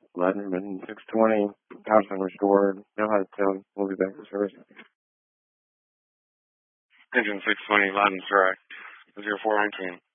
Leatherman 620, power center restored. Now how to tell. We'll be back to service. Engine 620, Latin direct, 0419.